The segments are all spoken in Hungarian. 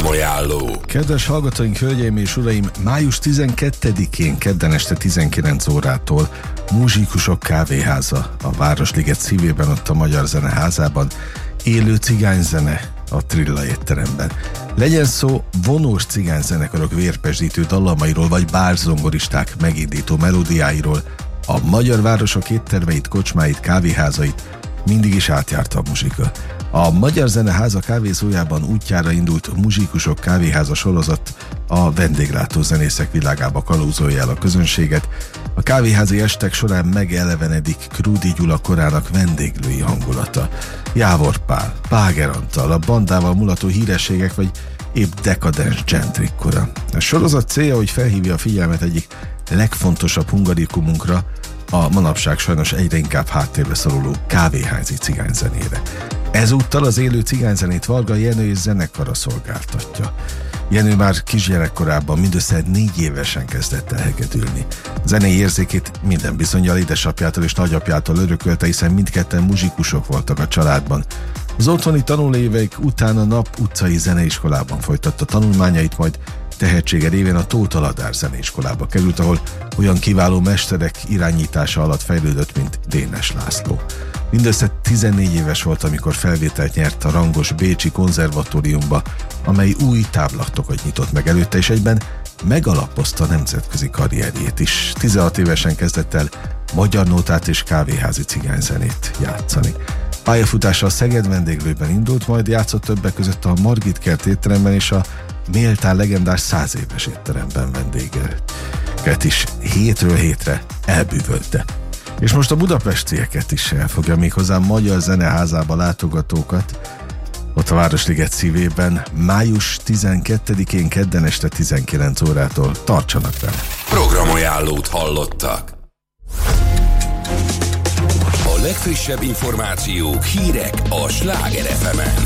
Programajánló. Kedves hallgatóink, hölgyeim és uraim, május 12-én kedden este 19 órától Muzsikusok kávéháza a Városliget szívében, ott a Magyar Zeneházában, élő cigányzene a Trilla étteremben. Legyen szó vonós cigányzenekarok vérpesdítő dallamairól, vagy bárzongoristák megindító melódiáiról, a magyar városok éttermeit, kocsmáit, kávéházait mindig is átjárta a muzsika. A Magyar Zeneháza kávézójában útjára indult Muzsikusok kávéháza sorozat a vendéglátó zenészek világába kalózolja el a közönséget. A kávéházi estek során megelevenedik Krúdy Gyula korának vendéglői hangulata. Jávor Pál, Páger Antal, a bandával mulató hírességek, vagy épp dekadens gentrik kora. A sorozat célja, hogy felhívja a figyelmet egyik legfontosabb hungarikumunkra, a manapság sajnos egyre inkább háttérbe szoruló kávéházi cigányzenére. Ezúttal az élő cigányzenét Varga Jenő és zenekara szolgáltatja. Jenő már kisgyerekkorában mindössze 4 évesen kezdett el hegedülni. Zenei érzékét minden bizonnyal édesapjától és nagyapjától örökölte, hiszen mindketten muzsikusok voltak a családban. Az otthoni tanuléveik után a Nap utcai zeneiskolában folytatta tanulmányait, majd tehetsége révén a Tóth Ladár zeneiskolába került, ahol olyan kiváló mesterek irányítása alatt fejlődött, mint Dénes László. Mindössze 14 éves volt, amikor felvételt nyert a rangos bécsi konzervatóriumba, amely új táblatokat nyitott meg előtte, és egyben megalapozta nemzetközi karrierjét is. 16 évesen kezdett el magyar nótát és kávéházi cigányzenét játszani. Pályafutása a Szeged vendéglőben indult, majd játszott többek között a Margit Kert étteremben és a méltán legendás 100 éves étteremben vendégelt is hétről hétre elbűvölte. És most a budapestieket is elfogja, méghozzá a Magyar Zeneházába látogatókat, ott a Városliget szívében, május 12-én kedden este 19 órától. Tartsanak vele! Programajánlót hallottak. A legfrissebb információk, hírek a Sláger FM-en.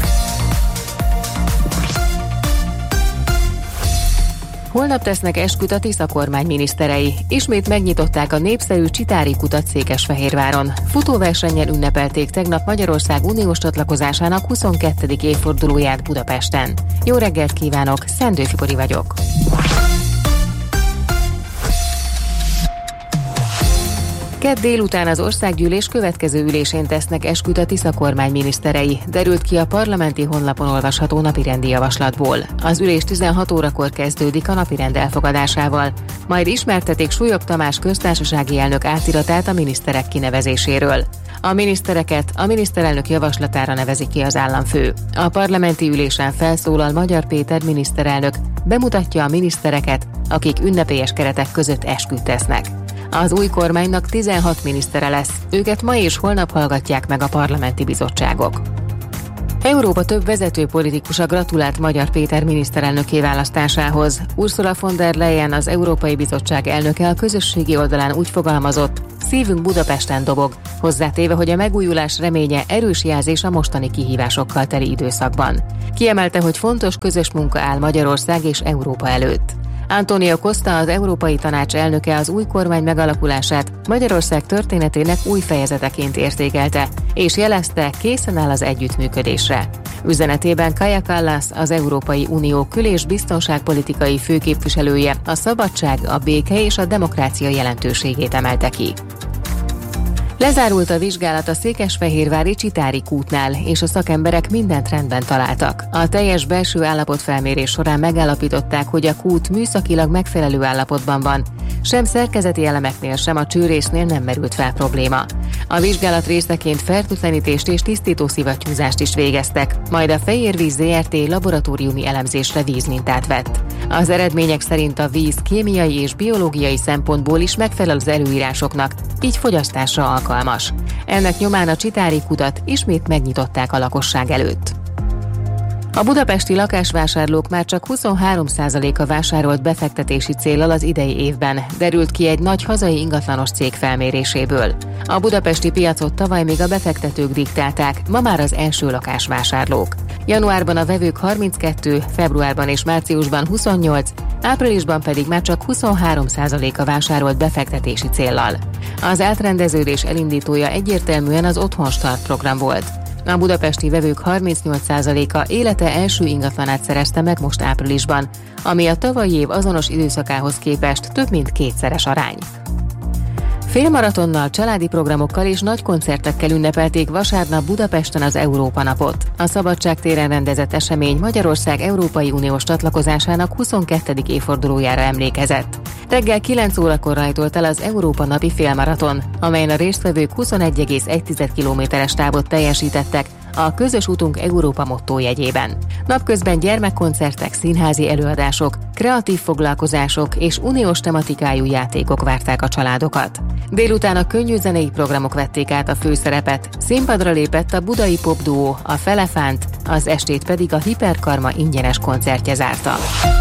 Holnap tesznek esküt a Tisza kormány miniszterei. Ismét megnyitották a népszerű Csitári kutat Székesfehérváron. Futóversennyel ünnepelték tegnap Magyarország uniós csatlakozásának 22. évfordulóját Budapesten. Jó reggelt kívánok, Szendő Fibori vagyok. Kedd délután az országgyűlés következő ülésén tesznek esküt a Tisza kormány miniszterei, derült ki a parlamenti honlapon olvasható napirendi javaslatból. Az ülés 16 órakor kezdődik a napirend elfogadásával, majd ismertetik Súlyog Tamás köztársasági elnök átiratát a miniszterek kinevezéséről. A minisztereket a miniszterelnök javaslatára nevezi ki az államfő. A parlamenti ülésen felszólal Magyar Péter miniszterelnök, bemutatja a minisztereket, akik ünnepélyes keretek között esküt tesznek. Az új kormánynak 16 minisztere lesz, őket ma és holnap hallgatják meg a parlamenti bizottságok. Európa több vezető politikusa gratulált Magyar Péter miniszterelnökké választásához. Ursula von der Leyen, az Európai Bizottság elnöke a közösségi oldalán úgy fogalmazott, szívünk Budapesten dobog, hozzátéve, hogy a megújulás reménye erős jelzés a mostani kihívásokkal teli időszakban. Kiemelte, hogy fontos közös munka áll Magyarország és Európa előtt. Antonio Costa, az Európai Tanács elnöke az új kormány megalakulását Magyarország történetének új fejezeteként értékelte, és jelezte, készen áll az együttműködésre. Üzenetében Kaja Kallas, az Európai Unió kül- és biztonságpolitikai főképviselője a szabadság, a béke és a demokrácia jelentőségét emelte ki. Lezárult a vizsgálat a székesfehérvári Csitári kútnál, és a szakemberek mindent rendben találtak. A teljes belső állapotfelmérés során megállapították, hogy a kút műszakilag megfelelő állapotban van, sem szerkezeti elemeknél, sem a csőrésznél nem merült fel probléma. A vizsgálat részeként fertőtlenítést és tisztító szivattyúzást is végeztek, majd a Fejérvíz Zrt. Laboratóriumi elemzésre vízmintát vett. Az eredmények szerint a víz kémiai és biológiai szempontból is megfelel az előírásoknak, így fogyasztásra alkalmas. Ennek nyomán a Csitári kutat ismét megnyitották a lakosság előtt. A budapesti lakásvásárlók már csak 23%-a vásárolt befektetési céllal az idei évben, derült ki egy nagy hazai ingatlanos cég felméréséből. A budapesti piacot tavaly még a befektetők diktálták, ma már az első lakásvásárlók. Januárban a vevők 32, februárban és márciusban 28, áprilisban pedig már csak 23%-a vásárolt befektetési céllal. Az átrendeződés elindítója egyértelműen az Otthonstart program volt. A budapesti vevők 38%-a élete első ingatlanát szerezte meg most áprilisban, ami a tavalyi év azonos időszakához képest több mint kétszeres arány. Félmaratonnal, családi programokkal és nagy koncertekkel ünnepelték vasárnap Budapesten az Európa napot. A Szabadság téren rendezett esemény Magyarország Európai Uniós csatlakozásának 22. évfordulójára emlékezett. Reggel 9 órakor rajtolt el az Európa napi félmaraton, amelyen a résztvevők 21,1 kilométeres távot teljesítettek a Közös utunk Európa motto jegyében. Napközben gyermekkoncertek, színházi előadások, kreatív foglalkozások és uniós tematikájú játékok várták a családokat. Délután a könnyű zenei programok vették át a főszerepet, színpadra lépett a budai popduó, a Felefánt, az estét pedig a Hiperkarma ingyenes koncertje zárta.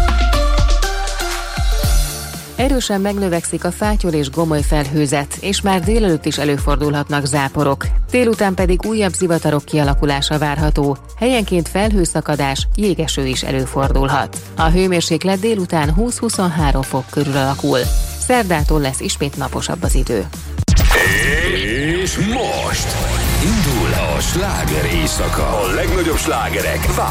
Erősen megnövekszik a fátyol és gomoly felhőzet, és már délelőtt is előfordulhatnak záporok. Délután pedig újabb zivatarok kialakulása várható, helyenként felhőszakadás, jégeső is előfordulhat. A hőmérséklet délután 20-23 fok körül alakul. Szerdától lesz ismét naposabb az idő. És most indul a sláger éjszaka. A legnagyobb slágerek